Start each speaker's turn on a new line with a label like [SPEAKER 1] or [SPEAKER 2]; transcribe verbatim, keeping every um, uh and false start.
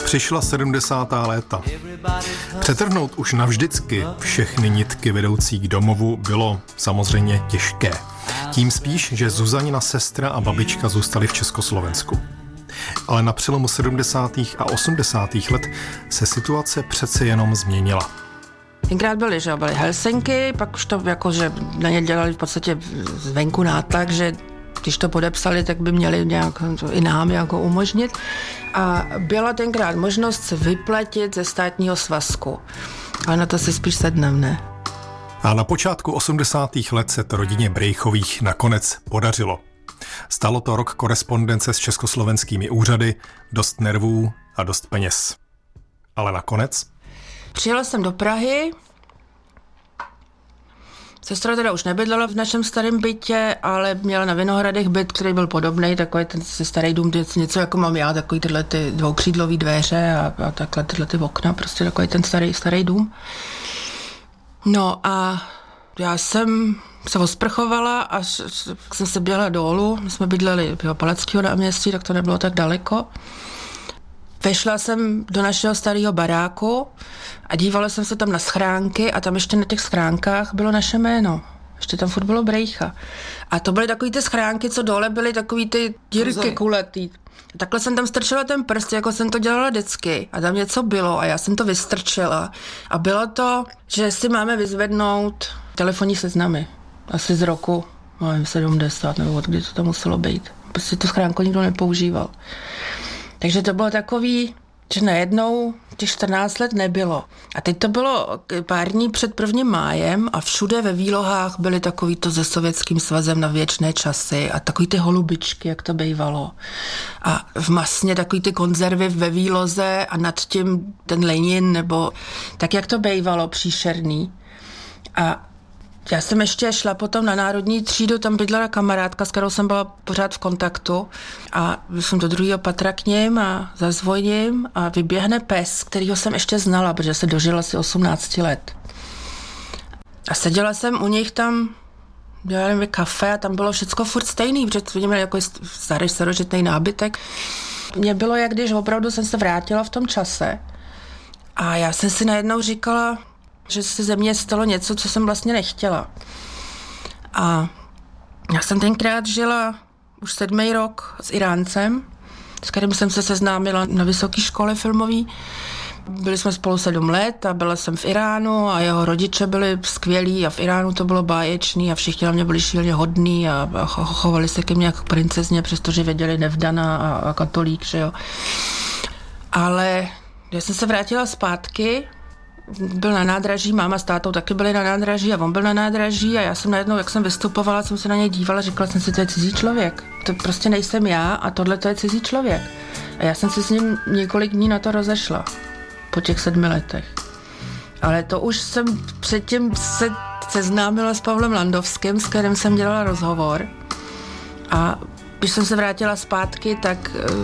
[SPEAKER 1] Přišla sedmdesátá léta. Přetrhnout už navždycky všechny nitky vedoucí k domovu bylo samozřejmě těžké. Tím spíš, že Zuzanina sestra a babička zůstaly v Československu. Ale na přelomu sedmdesátých a osmdesátých let se situace přece jenom změnila.
[SPEAKER 2] Tenkrát byly, že byly Helsinky, pak už to jako, že na ně dělali v podstatě zvenku nátlak, že když to podepsali, tak by měli nějak i nám jako umožnit. A byla tenkrát možnost se vyplatit ze státního svazku. Ale na to si spíš sednem, ne?
[SPEAKER 1] A na počátku osmdesátých let se to rodině Brejchových nakonec podařilo. Stalo to rok korespondence s československými úřady, dost nervů a dost peněz. Ale nakonec?
[SPEAKER 2] Přijela jsem do Prahy. Sestra teda už nebydlela v našem starém bytě, ale měla na Vinohradech byt, který byl podobný, takový ten starý dům, něco jako mám já, takový tyhle ty dvoukřídlový dveře a, a takhle tyhle ty okna, prostě takový ten starý, starý dům. No a já jsem se osprchovala a jsem se běhla dolů, my jsme bydleli v Palackého náměstí, tak to nebylo tak daleko. Vešla jsem do našeho starého baráku a dívala jsem se tam na schránky a tam ještě na těch schránkách bylo naše jméno. Ještě tam furt bylo Brejcha. A to byly takový ty schránky, co dole byly takový ty dírky kuletý. Takhle jsem tam strčila ten prst, jako jsem to dělala vždycky. A tam něco bylo a já jsem to vystrčila. A bylo to, že si máme vyzvednout telefonní seznamy. Asi z roku, nevím, sedmdesát nebo od kdy to tam muselo být. Prostě tu schránku nikdo nepoužíval. Takže to bylo takový, že najednou těch čtrnáct let nebylo. A teď to bylo pár dní před prvním májem a všude ve výlohách byly takový to se Sovětským svazem na věčné časy a takový ty holubičky, jak to bývalo. A v masně takový ty konzervy ve výloze a nad tím ten Lenin, nebo tak, jak to bývalo, příšerný. A já jsem ještě šla potom na Národní třídu, tam bydlela kamarádka, s kterou jsem byla pořád v kontaktu a jsem do druhého patra k ním a zazvoním a vyběhne pes, kterýho jsem ještě znala, protože se dožila asi osmnáct let. A seděla jsem u nich tam, dělali kafe a tam bylo všecko furt stejný, protože oni měli jako starý starožitný nábytek. Mně bylo, jak když opravdu jsem se vrátila v tom čase a já jsem si najednou říkala, že se ze mě stalo něco, co jsem vlastně nechtěla. A já jsem tenkrát žila už sedmý rok s Iráncem, s kterým jsem se seznámila na vysoké škole filmový. Byli jsme spolu sedm let a byla jsem v Iránu a jeho rodiče byli skvělí a v Iránu to bylo báječný a všichni na mě byli šíleně hodní a, a chovali se ke mně jako princezně, přestože věděli nevdaná a, a katolík, že jo. Ale já jsem se vrátila zpátky, byl na nádraží, máma s tátou taky byli na nádraží a on byl na nádraží a já jsem najednou, jak jsem vystupovala, jsem se na něj dívala, říkala jsem si, to je cizí člověk. To prostě nejsem já a tohle to je cizí člověk. A já jsem se s ním několik dní na to rozešla. Po těch sedmi letech. Ale to už jsem předtím se seznámila s Pavlem Landovským, s kterým jsem dělala rozhovor. A když jsem se vrátila zpátky, tak